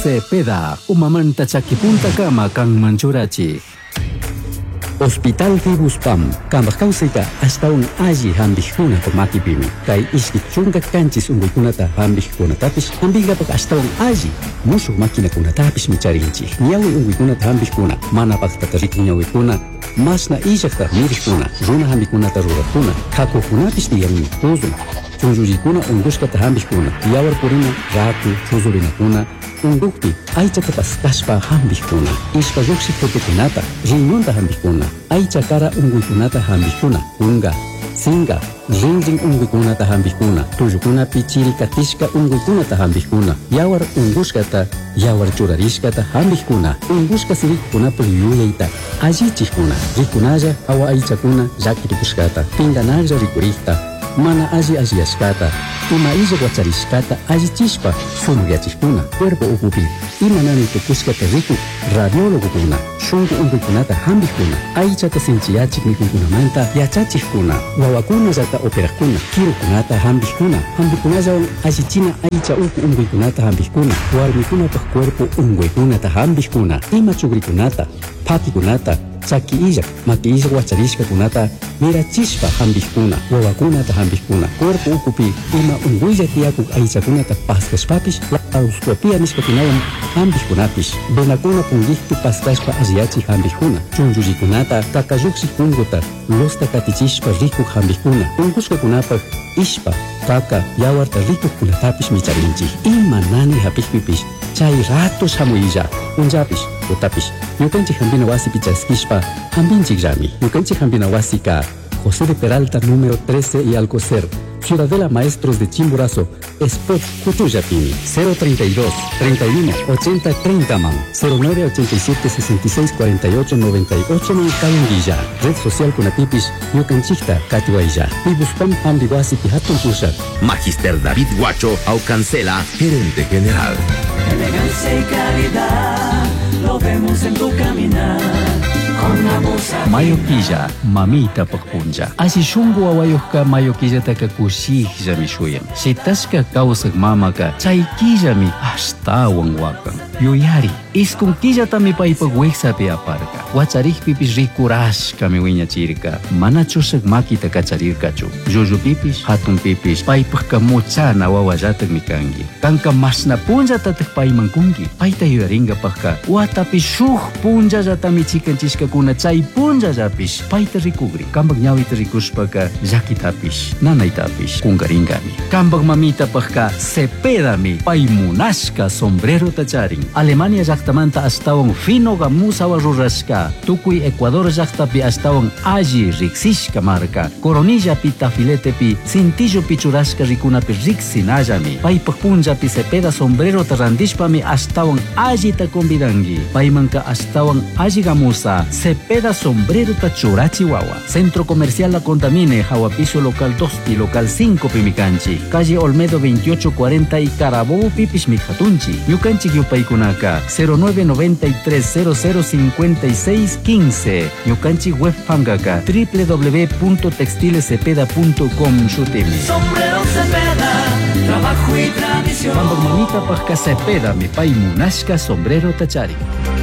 Cepeda, umamanta chakipunta kama kang manchurachi. Hospital Fibuspam, kambak kausika hasta un allí hambijuna por makipimi. Kai iskichunga kanchis unguikunata hambijuna tapis, hambiga pak hasta un allí. Musuh makina kuna tapis micharinchi. Nyawi unguikunata hambijuna, mana pak tatarik nyawikuna. Masna ijakta mirikuna, runa hambikunata rurakuna. Kaku kunapis diyami tuzun. Chunjurikuna unguskata hambijuna. Yawar purina, raku, chuzurina kuna. Ungukti, aichata paskashpa hambijuna. Ishpa yuksik putukunata, rinyunta hambijuna. Aicha kara unguikunata hambijuna. Unga, singa, ring unguikunata hambijuna. Tuyukuna pichiri katishka unguikunata hambijuna. Yawar unguskata, yawar churarishkata hambijuna. Unguska sirikuna puyuyaita. Allichikuna, rikunaya awa aichakuna yakirikushkata. Pinganaya rikurikta. Mana ashiashkata. Ima illa guacharishkata allichishpa sumuyachikuna cuerpo upupi. Ima nani tukushkata riku radiólogo kuna shungu unguikunata hambijuna. Aichata sinchiyachik mikunkunamanta yachachikuna. Wawakuna yata operakuna kirukunata hambijuna. Hambikunaya allichina aicha uku unguikunata hambijuna. Warmikunata cuerpo unguikunata hambijuna. Ima chugrikunata pakikunata chaki illa maki illa guacharishka kunata mirachishpa hambijuna. Wawakunata hambijuna cuerpo upupi. Ima unguilla tiakuk aichakunata paskashpapish laparoscopia nishkatinawan hambijkunapish. Venakuna pungikpi paskashpa alliachik hambijuna. Chunchullikunata kakayuksik punguta losta katichishpa rikuk hambijuna. Ungushkakunapak ishpa kaka yawarta rikuk kunatapish micharinchik. Ima nani hapikpipish chay ratos hamuyilla unjapish utapish. Ñukanchik hambina wasi pichaskishpa hambinchik llami. Ñukanchik hambina wasika José de Peralta número 13 y Alcocer, Ciudadela Maestros de Chimborazo, Spot Cuchuyapini, 032 31 80 30 man, 0987 66 48 98 man Calendilla, red social Kunatipis, Ñukanchikta Katiwailla, Pibuspam Ambiguasi Pihatun Pushat. Magister David Guacho Aucancela, gerente general. Elegancia y calidad, lo vemos en tu caminar. Mayoquilla, mamita pajpunja. Así shungu awayuhka mayoquilla taka kushikja mi shuyan. Shitashka kausak mamaka, chayquilla mi hasta wanwakan. Yuyari, iskunquilla tami paipa wexapi aparka. Wacharikpipis rikurashka mi wiñachirka. Mana chusak makita kacharirkachu. Yuyupipis, hatunpipis, paipajka muchana wawallatak mi kangi. Kanka masna punja tatak paimankungi. Paita yuyaringa pajka. Watapi shuh punja yatami chikanchishka kuna chay punja yapish paita rikugri. Kambak ñawita rikushpaka llakitapish, nanaitapish kungaringami. Kambak mamita pajka Cepedami paimunashka sombrero tacharin. Alemania llaktamanta astawan fino gamusawa rurashka. Tukuy Ecuador llaktapi astawan alli riksishka marka. Coronilla pi tafiletepi cintillo pichurashka rikunapi riksinallami. Paipak punjapi Cepeda sombrero tarandishpami astawan alli ta convidangi. Paimanka astawan alli gamusa Cepeda sombrero tachurachi wawa. Centro Comercial La Contamine, Jahuapiso local 2 local 5 pimicanchi. Calle Olmedo 2840 y Carabobo pipis mijatunchi. Ñukanchi yupaykunaka 0993005615. Ñukanchi web fangaka www.textilecepeda.com shutimi. Sombrero Cepeda, trabajo y tradición. Mamita pajka Cepeda mi paimunashka sombrero tachari.